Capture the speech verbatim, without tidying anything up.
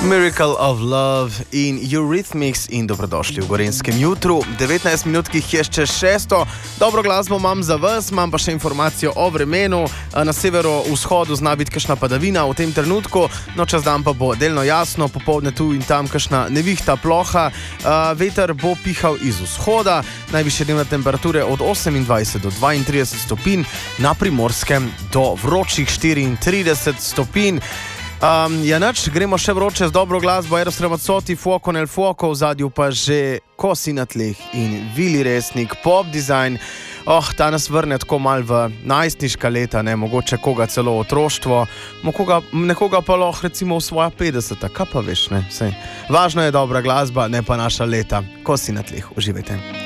Miracle of Love in Eurythmics in dobrodošli v Gorenjskem jutru. devetnajst minut, ki jih je še šesto. Dobro glasbo imam za vas, imam pa še informacijo o vremenu. Na severovzhodu zna biti kakšna padavina v tem trenutku, no čez dan pa bo delno jasno, popoldne tu in tam kakšna nevihta ploha. Veter bo pihal iz vzhoda, najvišje dnevne temperature od osemindvajset do dvaintrideset stopinj, na Primorskem do vročih štiriintrideset stopinj. Um, ja, nač, gremo še vroče z dobro glasbo, Eros Ramazzotti, Fuoco nel Fuoco, v zadju pa že Kosi na tleh in Vili Resnik, Pop Design. Oh, ta nas vrne tako mal v najstniška leta, ne, mogoče koga celo otroštvo, mokoga, nekoga pa lahko recimo v svoja petdeseta, kaj pa veš, ne, sej. Važno je dobra glasba, ne pa naša leta. Kosi na tleh, uživajte.